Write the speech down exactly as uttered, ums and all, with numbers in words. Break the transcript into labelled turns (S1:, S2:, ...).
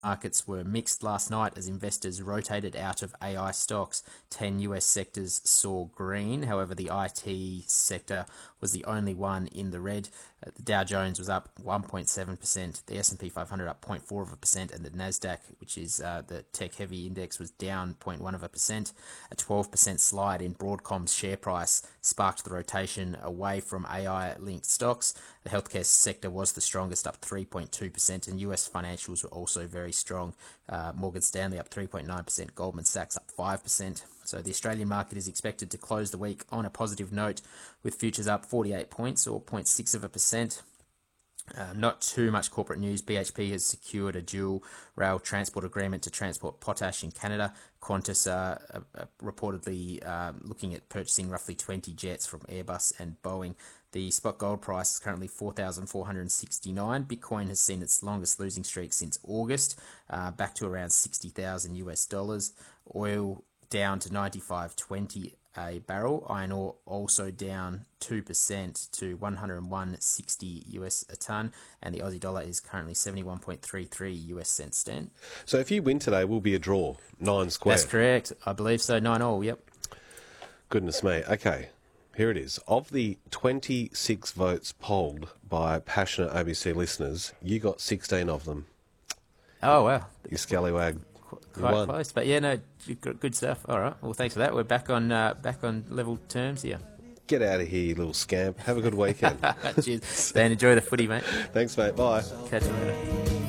S1: Markets were mixed last night as investors rotated out of A I stocks. ten U S sectors saw green. However, the I T sector was the only one in the red. Uh, the Dow Jones was up one point seven percent, the S and P five hundred up zero point four percent, and the Nasdaq, which is uh, the tech-heavy index, was down zero point one percent. A twelve percent slide in Broadcom's share price sparked the rotation away from A I-linked stocks. The healthcare sector was the strongest, up three point two percent, and U S financials were also very strong. Uh, Morgan Stanley up three point nine percent, Goldman Sachs up five percent. So the Australian market is expected to close the week on a positive note, with futures up forty-eight points or zero point six of a percent. Uh, not too much corporate news. B H P has secured a dual rail transport agreement to transport potash in Canada. Qantas are uh, uh, reportedly uh, looking at purchasing roughly twenty jets from Airbus and Boeing. The spot gold price is currently four thousand four hundred sixty-nine. Bitcoin has seen its longest losing streak since August, uh, back to around sixty thousand U S dollars. Oil down to ninety-five twenty a barrel. Iron ore also down two percent to one hundred one sixty U S a ton, and the Aussie dollar is currently seventy-one point three three U S cents stand.
S2: So if you win today, we'll be a draw, nine square.
S1: That's correct. I believe so. Nine all. Yep.
S2: Goodness me. Okay, here it is. Of the twenty-six votes polled by passionate A B C listeners, you got sixteen of them.
S1: Oh wow.
S2: You scallywag.
S1: Quite
S2: won.
S1: close, but yeah, no, good stuff. All right, well, thanks for that. We're back on uh, back on level terms here.
S2: Get out of here, you little scamp. Have a good weekend.
S1: Cheers, Dan. Enjoy the footy, mate.
S2: Thanks, mate. Bye.
S1: Catch you later.